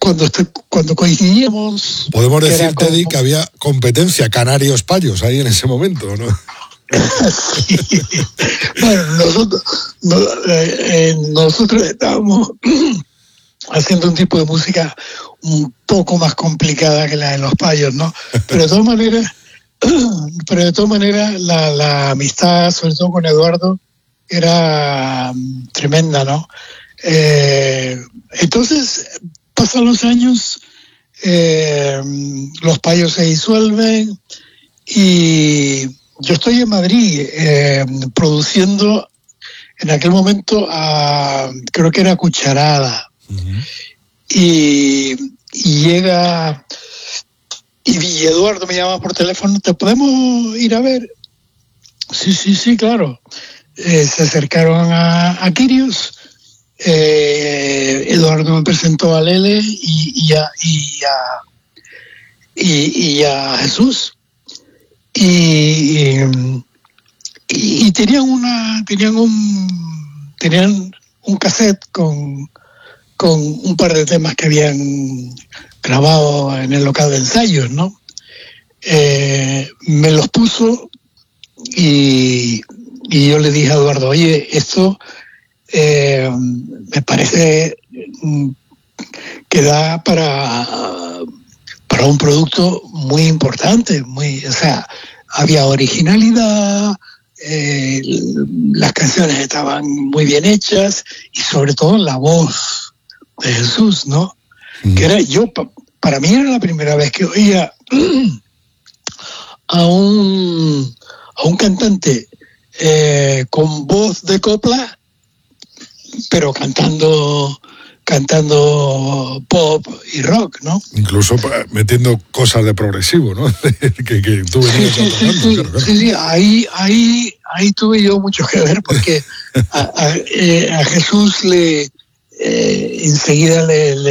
cuando coincidíamos... Podemos decir, Teddy, que había competencia canarios-payos ahí en ese momento, ¿no? Sí. Bueno, nosotros estábamos haciendo un tipo de música un poco más complicada que la de los payos, ¿no? Pero de todas maneras la amistad, sobre todo con Eduardo, era tremenda, ¿no? Entonces, pasan los años, los payos se disuelven y yo estoy en Madrid produciendo en aquel momento creo que era Cucharada. Uh-huh. Y llega y Eduardo me llama por teléfono, ¿te podemos ir a ver? Sí, claro. Se acercaron a Quirios, Eduardo me presentó a Lele y a Jesús, y tenían un cassette con un par de temas que habían grabado en el local de ensayos, ¿no? Me los puso y yo le dije a Eduardo, oye, esto me parece que da para un producto muy importante, o sea, había originalidad, las canciones estaban muy bien hechas y sobre todo la voz de Jesús, ¿no? Que era para mí era la primera vez que oía a un cantante con voz de copla, pero cantando pop y rock, ¿no? Incluso metiendo cosas de progresivo, ¿no? que tú venías tocando. Sí, ahí tuve yo mucho que ver, porque a Jesús enseguida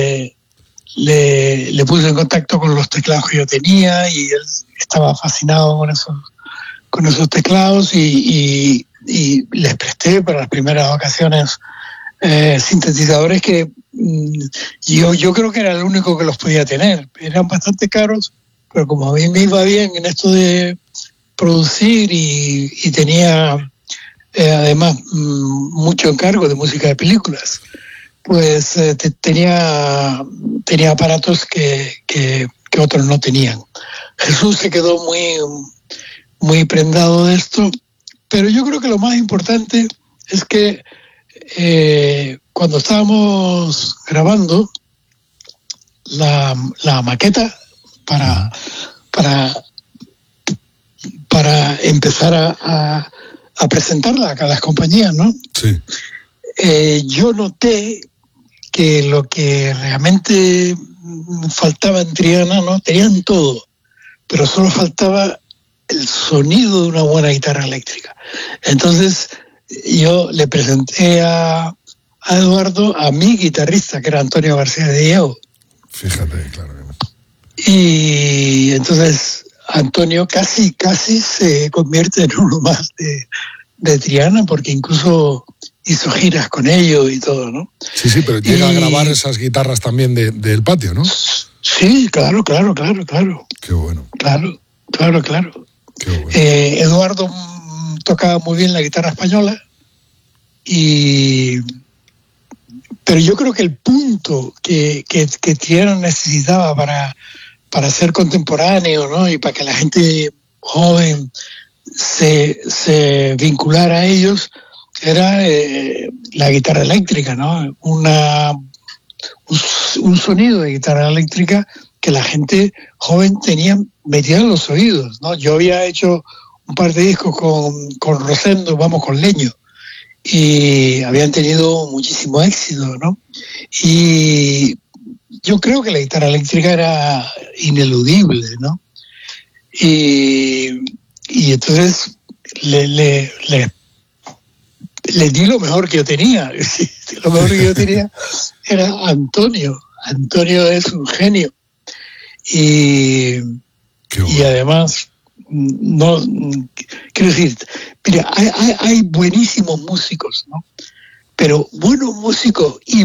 le puse en contacto con los teclados que yo tenía y él estaba fascinado con esos teclados y les presté para las primeras ocasiones sintetizadores que yo creo que era el único que los podía tener. Eran bastante caros, pero como a mí me iba bien en esto de producir y tenía además mucho encargo de música de películas, pues tenía aparatos que otros no tenían. Jesús se quedó muy prendado de esto, pero yo creo que lo más importante es que cuando estábamos grabando la maqueta para empezar a presentarla a las compañías, ¿no? Sí. Yo noté que lo que realmente faltaba en Triana, ¿no? Tenían todo, pero solo faltaba el sonido de una buena guitarra eléctrica. Entonces yo le presenté a Eduardo a mi guitarrista, que era Antonio García de Diego. Fíjate, claro. Y entonces Antonio casi se convierte en uno más de Triana, porque incluso hizo giras con ellos y todo, ¿no? Sí, pero llega a grabar esas guitarras también del patio, ¿no? Sí, claro. Qué bueno. Claro. Qué bueno. Eduardo tocaba muy bien la guitarra española, pero yo creo que el punto que Triana necesitaba para ser contemporáneo, ¿no? Y para que la gente joven se vinculara a ellos era la guitarra eléctrica, ¿no? Un sonido de guitarra eléctrica que la gente joven tenía metida en los oídos, ¿no? Yo había hecho un par de discos con Rosendo, vamos, con Leño, y habían tenido muchísimo éxito, ¿no? Y yo creo que la guitarra eléctrica era ineludible, ¿no? Y entonces le di lo mejor que yo tenía. Lo mejor que yo tenía era Antonio. Antonio es un genio. Y además, no quiero decir, mira, hay buenísimos músicos, ¿no? Pero buenos músicos y